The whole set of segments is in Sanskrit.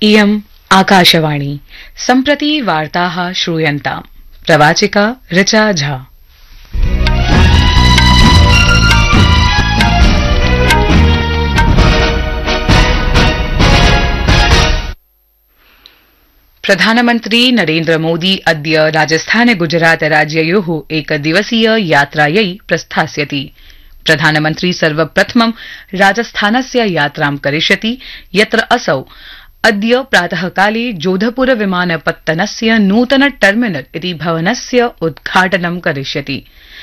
इयम् आकाशवाणी सम्प्रति वार्ताः श्रूयन्ताम्। प्रवाचिका ऋचा झा। प्रधानमन्त्री नरेन्द्र मोदी अद्य राजस्थान गुजरात राज्ययोः एकदिवसीय यात्रायै प्रस्थास्यति। प्रधानमन्त्री सर्वप्रथमं राजस्थानस्य यात्रां करिष्यति, यत्र असौ अद्य प्रातःकाले जोधपुर विमानपत्तनस्य नूतन टर्मिनल इति भवनस्य उद्घाटनं करिष्यति।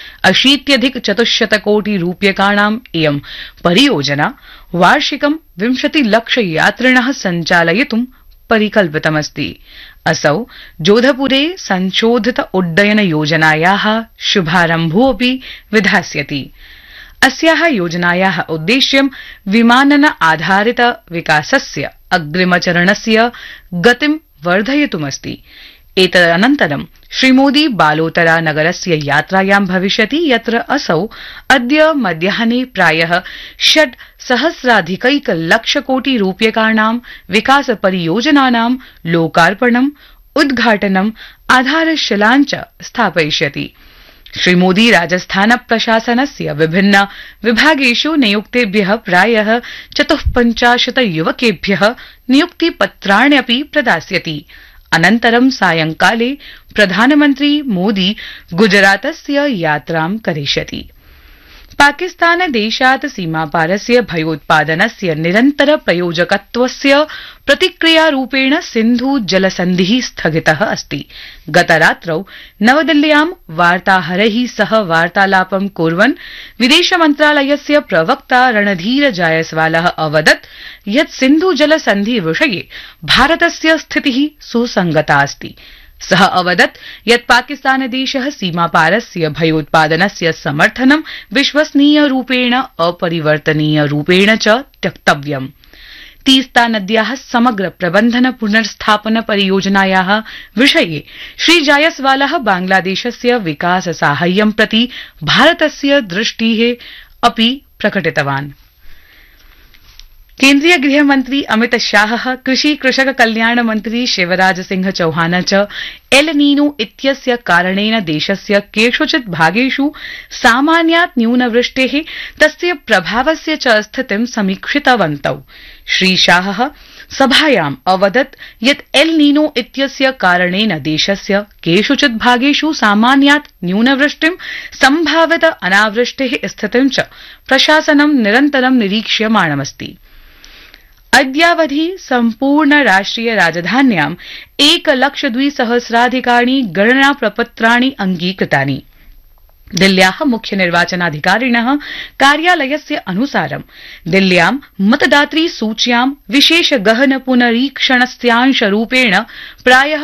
80,400 कोटि रूप्यकाणाम् इयं परियोजना वार्षिकं 20 लक्ष यात्रिणः सञ्चालयितुं परिकल्पितमस्ति। असौ जोधपुरे संशोधित उड्डयन योजनायाः शुभारम्भोऽपि विधास्यति। अस्याः योजनायाः उद्देश्यं विमानन आधारित विकासस्य अग्रिमचरणस्य गतिं वर्धयितुमस्ति। एतदनन्तरं श्रीमोदी बालोतरा नगरस्य यात्रायां भविष्यति, यत्र असौ अद्य मध्याह्ने प्रायः 6,000,000 लक्ष कोटि रूप्यकाणां विकास परियोजनानां लोकार्पणम्, उद्घाटनम्, आधारशिलां च स्थापयिष्यति। श्रीमोदी राजस्थान प्रशासनस्य विभिन्न विभागेषु नियुक्तेभ्यः प्रायः 54 युवकेभ्यः नियुक्तिपत्राण्यपि प्रदास्यति। अनन्तरं सायंकाले प्रधानमन्त्री मोदी गुजरातस्य यात्रां करिष्यति। पाकिस्तान देशात् सीमापारस्य भयोत्पादनस्य निरन्तर प्रयोजकत्वस्य प्रतिक्रियारूपेण सिन्धु जलसन्धिः स्थगितः अस्ति। गतरात्रौ नवदिल्ल्यां वार्ताहरैः सह वार्तालापं कुर्वन् विदेश मन्त्रालयस्य प्रवक्ता रणधीर जायसवालः अवदत् यत् सिन्धु जलसन्धि विषये भारतस्य स्थितिः सुसंगता अस्ति। सः अवदत् यत् पाकिस्तानदेशः सीमापारस्य भयोत्पादनस्य समर्थनं विश्वसनीयरूपेण अपरिवर्तनीयरूपेण च त्यक्तव्यम्। तीस्ता नद्याः समग्र प्रबन्धन पुनर्स्थापन परियोजनायाः विषये श्री जायसवालः बांग्लादेशस्य विकास साहाय्यं प्रति भारतस्य दृष्टिः अपि प्रकटितवान्। केन्द्रीय गृहमन्त्री अमित शाहः, कृषि कृषक कल्याण मन्त्री शिवराज सिंह चौहान च एल नीनो इत्यस्य कारणेन देशस्य केषुचित् भागेषु सामान्यात् न्यूनवृष्टेः, तस्य प्रभावस्य च स्थितिं समीक्षितवन्तौ। श्री शाहः सभायाम् अवदत् यत् एल नीनो इत्यस्य कारणेन देशस्य केषुचित् भागेषु सामान्यात् न्यूनवृष्टिं, सम्भावित अनावृष्टेः स्थितिं च प्रशासनं निरन्तरं निरीक्ष्यमाणमस्ति। अद्यावधि सम्पूर्ण राष्ट्रिय राजधान्यां 1,02,000 गणना प्रपत्राणि अङ्गीकृतानि। दिल्ल्याः मुख्य निर्वाचनाधिकारिणः कार्यालयस्य अनुसारं दिल्ल्यां मतदातृ सूच्यां विशेष गहन पुनरीक्षणस्यांशरूपेण प्रायः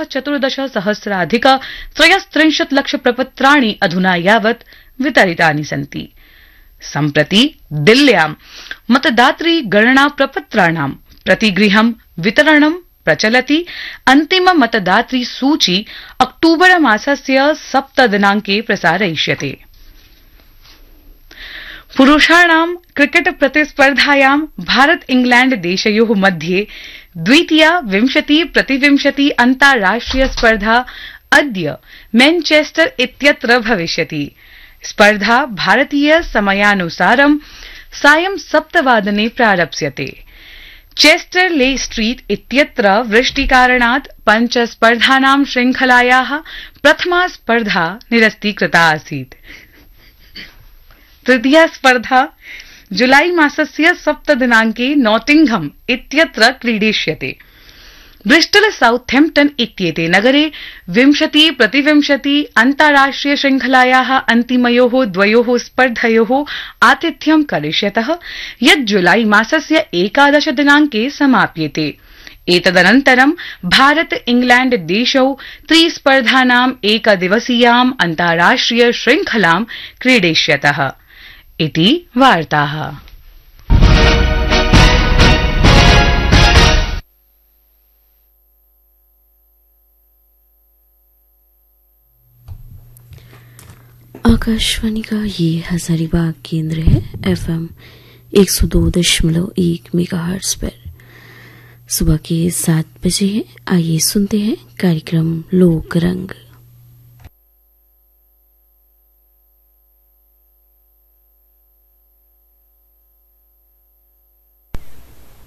14,000,000 लक्ष प्रपत्राणि अधुना यावत् वितरितानि सन्ति। सम्प्रति दिल्ल्यां मतदातृ गणना प्रपत्राणां प्रतिगृहं वितरणं प्रचलति। अन्तिम मतदातृ सूची अक्टूबर मासस्य 7 दिनाङ्के प्रसारयिष्यते। पुरुषाणां क्रिकेट प्रतिस्पर्धायां भारत इंग्लैंड देशयोः मध्ये द्वितीया 20-20 अन्ताराष्ट्रिय स्पर्धा अद्य मैनचेस्टर इत्यत्र भविष्यति। स्पर्धा भारतीय समयानुसारं सायं 7 वादने प्रारप्स्यते। चेस्टर ले स्ट्रीट इत्यत्र वृष्टिकारणात् 5 स्पर्धानां श्रृंखलायाः प्रथमा स्पर्धा निरस्तीकृता आसीत्। तृतीया स्पर्धा जुलाई मासस्य 7 दिनाङ्के नॉटिंघम इत्यत्र क्रीडिष्यते। ब्रिस्टल साउथैम्प्टन इत्येते नगरे 20-20 अन्ताराष्ट्रिय श्रृंखलायाः अन्तिमयोः द्वयोः स्पर्धयोः आतिथ्यं करिष्यतः, यत् जुलाई मासस्य 11 दिनाङ्के समाप्येते। एतदनन्तरं भारत इंग्लैंड देशौ त्रिस्पर्धानां एकदिवसीयां अन्ताराष्ट्रिय श्रृंखलां क्रीडिष्यतः। इति वार्ताः। आकाशवाणी का ये हजारीबाग केंद्र है। FM 102.1 मेगाहर्ट्ज पर सुबह के 7 बजे है। आइए सुनते हैं कार्यक्रम लोक रंग।